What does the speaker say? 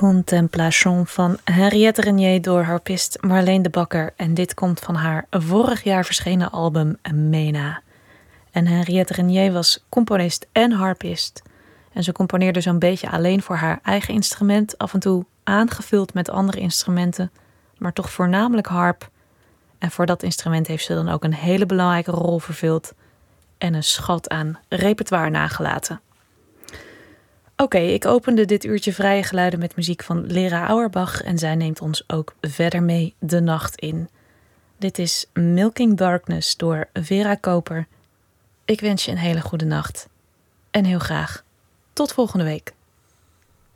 Contemplation van Henriette Renier door harpist Marleen de Bakker. En dit komt van haar vorig jaar verschenen album Mena. En Henriette Renier was componist en harpist. En ze componeerde zo'n beetje alleen voor haar eigen instrument, af en toe aangevuld met andere instrumenten, maar toch voornamelijk harp. En voor dat instrument heeft ze dan ook een hele belangrijke rol vervuld en een schat aan repertoire nagelaten. Oké, ik opende dit uurtje vrije geluiden met muziek van Lera Auerbach en zij neemt ons ook verder mee de nacht in. Dit is Milking Darkness door Vera Koper. Ik wens je een hele goede nacht en heel graag tot volgende week.